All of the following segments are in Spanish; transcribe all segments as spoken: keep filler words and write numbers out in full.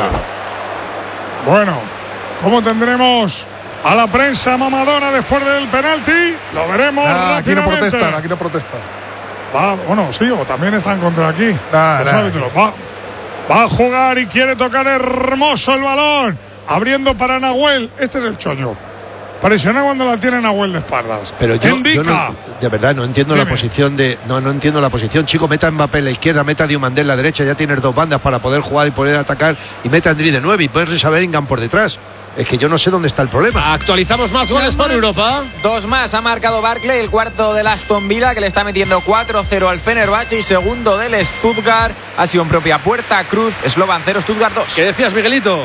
Venga. Bueno, ¿cómo tendremos a la prensa mamadora después del penalti? Lo veremos Ah, aquí no rápidamente. protestan, aquí no protestan. Va, bueno, sí, o también están contra aquí. Nah, Los nah. árbitros. Va, va a jugar y quiere tocar Hermoso el balón. Abriendo para Nahuel. Este es el chollo. Presiona cuando la tiene Nahuel de espaldas. Pero yo, Indica. yo no, de verdad no entiendo Dime. la posición de no no entiendo la posición, chico. Meta a Mbappé en la izquierda, meta a Diomandé en la derecha, ya tienes dos bandas para poder jugar y poder atacar, y meta a Andri de nueve y ponerse a Bellingham por detrás. Es que yo no sé dónde está el problema. Actualizamos más goles por Europa. Dos más ha marcado Barkley, el cuarto del Aston Villa, que le está metiendo cuatro cero al Fenerbahce, y segundo del Stuttgart. Ha sido en propia puerta. Cruz, Slovan cero, Stuttgart dos. ¿Qué decías, Miguelito?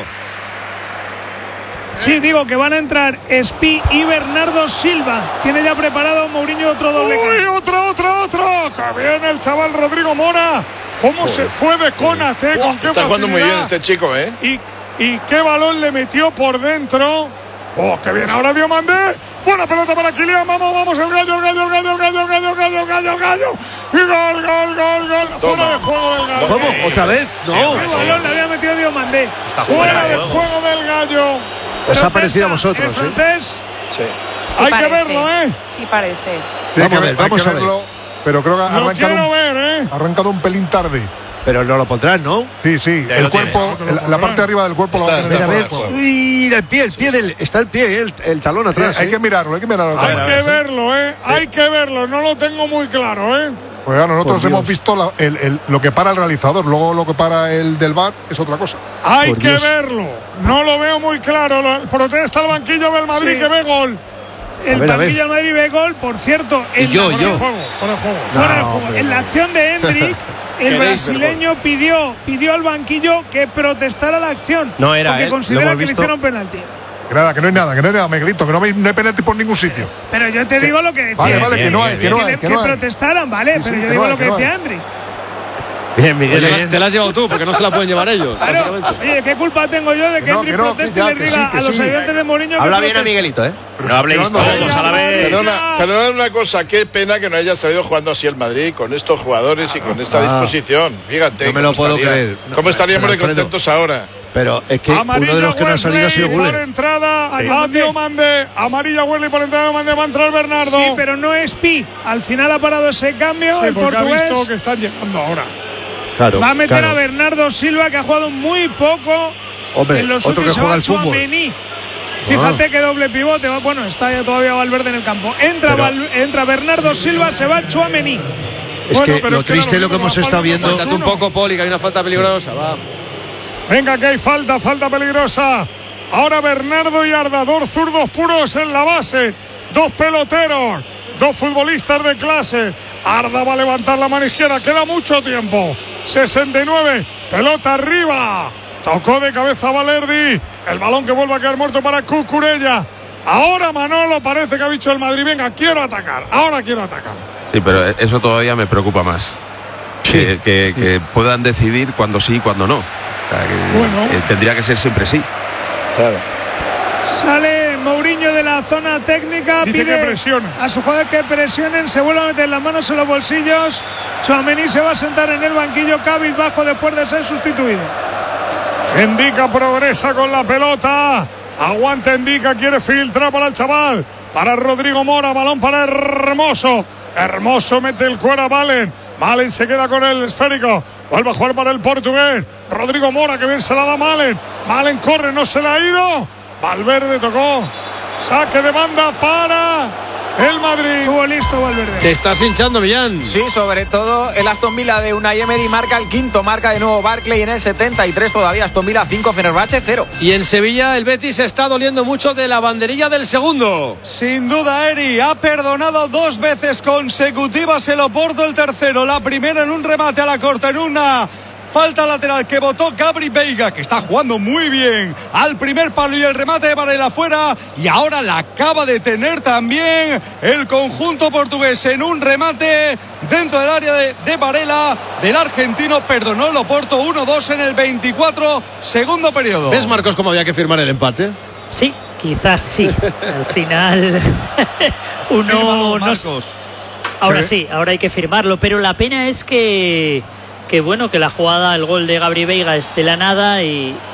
Sí, digo que van a entrar Spi y Bernardo Silva. Tiene ya preparado Mourinho otro doble. Uy, otro, otro, otro. Que viene el chaval Rodrigo Mora. ¿Cómo Joder. se fue de Konate? Con qué Está jugando muy bien facilidad. este chico, ¿eh? Y, y qué balón le metió por dentro. Oh, qué bien. Ahora Diomandé. Buena pelota para Kylian. Vamos, vamos. El gallo, el gallo, el gallo, el gallo, el gallo, el gallo, el gallo, el gallo. Y gol, gol, gol, gol. Fuera de juego del gallo. ¿Cómo? ¿Otra vez? No. El balón le había metido Diomandé. Fuera de juego del gallo. Os ha parecido a vosotros, el francés. Sí. Sí Hay parece, que verlo, ¿eh? Sí parece. Sí, Vamos que a ver, hay vamos que a ver. verlo, pero creo que ha Lo arrancado, quiero un, ver, ¿eh? ha arrancado un pelín tarde. Pero no lo pondrán, ¿no? Sí, sí. Ya El lo cuerpo, tiene. el- la parte de arriba del cuerpo Está, lo va a está tener Mira, a ver. fuera. Uy, el pie, el pie del, está el pie, el, el talón atrás. Sí, hay ¿eh? que mirarlo, hay que mirarlo. Hay otra que vez, ¿eh? verlo, ¿eh? Hay que verlo. No lo tengo muy claro, ¿eh? Pues ya, nosotros Por hemos Dios. visto la- el- el- lo que para el realizador, luego lo que para el del V A R es otra cosa. Hay Por que Dios. verlo. No lo veo muy claro. Lo- Protesta el banquillo del Madrid Sí. que ve gol. El A ver, a ver. banquillo del Madrid ve gol. Por cierto, Y en yo, la, y yo. Juego, fuera de juego. fuera de No, juego. hombre, En la no. acción de Hendrik, el Queréis brasileño pidió, pidió al banquillo que protestara la acción. No era, porque ¿eh? Lo considera hemos que le visto. hicieron penalti. Que nada, que no hay nada, que no hay nada, Miguelito, que no hay, no hay penalti por ningún sitio. Pero yo te digo lo que decía. Vale, vale, bien, que no bien, hay, que bien. no que, hay, le- que que no hay. protestaran, ¿vale? Sí, pero sí, yo que digo no hay, lo que que no decía hay. Hendrik. Bien, Miguel. Oye, te, la, te la has llevado tú, porque no se la pueden llevar ellos. Claro. básicamente. Oye, ¿qué culpa tengo yo de que Que no, Hendrik que no, proteste que ya, y les que diga sí, que a los sí. ayudantes de Mourinho que Habla bien a protesten? Miguelito, ¿eh? No habléis Pero no, todos a la vez. Perdona, perdona una cosa, qué pena que no haya salido jugando así el Madrid con estos jugadores y con esta Ah. disposición. Fíjate. No me lo cómo puedo estaría- creer. ¿Cómo No, estaríamos pero de Alfredo, contentos ahora? Pero es que Amarilla uno de los que no ha salido ha sido Wesley por Guller. entrada. Sí. A Diomandé. Amarilla Wesley por entrada. Diomandé va a entrar Bernardo. Sí, pero no es Pi. Al final ha parado ese cambio Sí, el porque ha visto portugués. que están llegando ahora. Claro, Va a meter claro. a Bernardo Silva, que ha jugado muy poco. Hombre, en los otro que últimos juega al se va fútbol. Tchouaméni. Fíjate que doble pivote. va- Bueno, está ya todavía Valverde en el campo. Entra, Pero- Val- entra Bernardo Silva, se va Tchouaméni. Es Bueno, que pero lo es que triste era es lo que lo hemos mismo, estado la palma viendo. con Cuéntate un poco, Poli, que hay una falta peligrosa. Va. Venga, que hay falta, falta peligrosa. Ahora Bernardo y Arda, dos zurdos puros en la base. Dos peloteros, dos futbolistas de clase. Arda va a levantar la mano izquierda, queda mucho tiempo. sesenta y nueve, pelota arriba. Tocó de cabeza Valerdi. El balón que vuelve a quedar muerto para Cucurella. Ahora Manolo parece que ha dicho el Madrid, venga, quiero atacar. Ahora quiero atacar. Sí, pero eso todavía me preocupa más. Que, que- que puedan decidir cuando sí y cuando no. O sea, que, Bueno. eh, tendría que ser siempre sí. Claro. Sale Mourinho de la zona técnica. Dice pide que presionen. a sus jugadores que presionen. Se vuelve a meter las manos en los bolsillos. Tchouaméni se va a sentar en el banquillo cabizbajo después de ser sustituido. Indica progresa con la pelota. Aguanta Indica, quiere filtrar para el chaval. Para Rodrigo Mora, balón para Hermoso. Hermoso mete el cuero a Valen. Malen se queda con el esférico. Vuelve a jugar para el portugués. Rodrigo Mora, que bien se la da Malen. Malen corre, no se la ha ido. Valverde tocó. Saque de banda para el Madrid. Estuvo listo Valverde. Te estás hinchando, Millán. Sí, sobre todo el Aston Villa de Unai Emery marca el quinto, marca de nuevo Barkley en el setenta y tres todavía. Aston Villa cinco, Fenerbahce cero. Y en Sevilla el Betis está doliendo mucho de la banderilla del segundo. Sin duda, Eri ha perdonado dos veces consecutivas el Oporto, el tercero, la primera en un remate a la corta, en una falta lateral que votó Gabri Veiga, que está jugando muy bien al primer palo, y el remate de Varela afuera, y ahora la acaba de tener también el conjunto portugués en un remate dentro del área de, de Varela, del argentino. Perdonó el Oporto uno dos en el veinticuatro, segundo periodo. ¿Ves, Marcos, cómo había que firmar el empate? Sí, quizás sí. Al final uno Fírmalo, no- Marcos. ahora sí, ahora hay que firmarlo, pero la pena es que que bueno, que la jugada, el gol de Gabri Veiga es de la nada y,